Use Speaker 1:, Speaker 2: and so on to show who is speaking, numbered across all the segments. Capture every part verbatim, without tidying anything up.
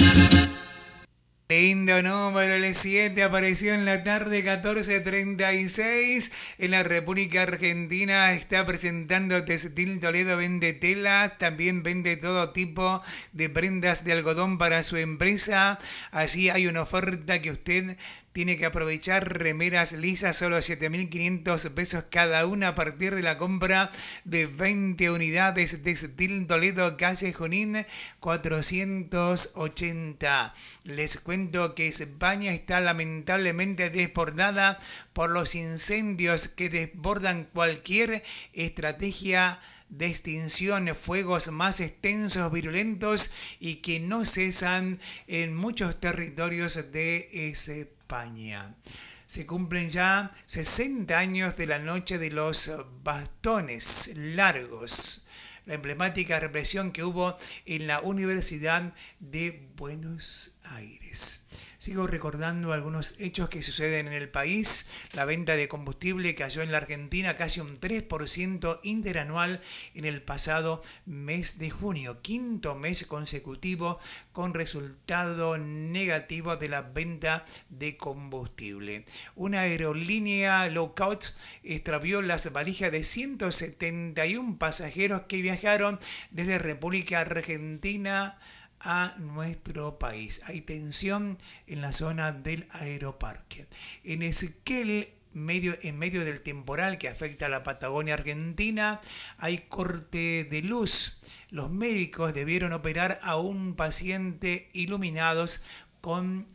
Speaker 1: Lindo número, el siete apareció en la tarde catorce treinta y seis. En la República Argentina está presentando Textil Toledo, vende telas, también vende todo tipo de prendas de algodón para su empresa. Allí hay una oferta que usted tiene que aprovechar: remeras lisas, solo siete mil quinientos pesos cada una a partir de la compra de veinte unidades. Textil Toledo, calle Junín cuatrocientos ochenta. Les cuento que España está lamentablemente desbordada por los incendios que desbordan cualquier estrategia de extinción, fuegos más extensos, virulentos y que no cesan en muchos territorios de España. Se cumplen ya sesenta años de la noche de los bastones largos, la emblemática represión que hubo en la Universidad de Buenos Aires. Sigo recordando algunos hechos que suceden en el país. La venta de combustible cayó en la Argentina casi un tres por ciento interanual en el pasado mes de junio, quinto mes consecutivo con resultado negativo de la venta de combustible. Una aerolínea low cost extravió las valijas de ciento setenta y uno pasajeros que viajaron desde República Argentina a nuestro país. Hay tensión en la zona del aeroparque. En Esquel, medio, en medio del temporal que afecta a la Patagonia Argentina, hay corte de luz. Los médicos debieron operar a un paciente iluminados con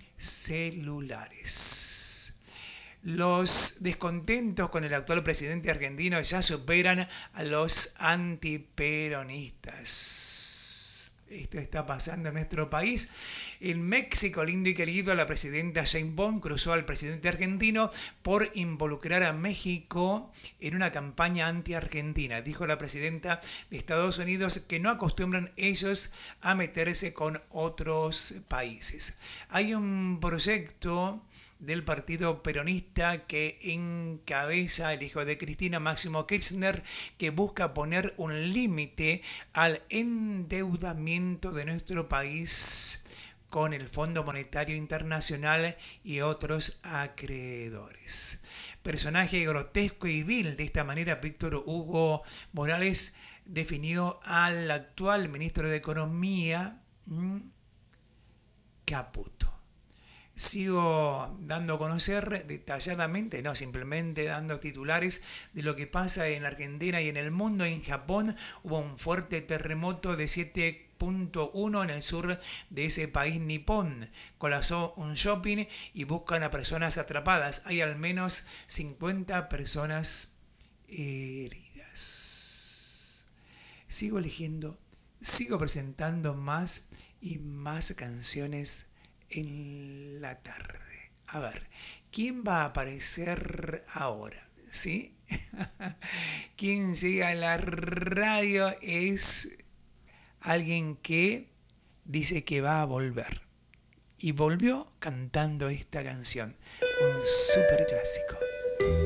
Speaker 1: celulares. Los descontentos con el actual presidente argentino ya superan a los antiperonistas. Esto está pasando en nuestro país. En México, lindo y querido, la presidenta Sheinbaum cruzó al presidente argentino por involucrar a México en una campaña anti-argentina. Dijo la presidenta de Estados Unidos que no acostumbran ellos a meterse con otros países. Hay un proyecto del partido peronista que encabeza el hijo de Cristina, Máximo Kirchner, que busca poner un límite al endeudamiento de nuestro país con el Fondo Monetario Internacional y otros acreedores. Personaje grotesco y vil. De esta manera, Víctor Hugo Morales definió al actual ministro de Economía, mmm, Caputo. Sigo dando a conocer detalladamente, no simplemente dando titulares de lo que pasa en Argentina y en el mundo. En Japón hubo un fuerte terremoto de siete punto uno en el sur de ese país nipón. Colapsó un shopping y buscan a personas atrapadas. Hay al menos cincuenta personas heridas. Sigo eligiendo, sigo presentando más y más canciones en la tarde. A ver, ¿quién va a aparecer ahora? ¿Sí? Quien llega a la radio es alguien que dice que va a volver. Y volvió cantando esta canción, un súper clásico.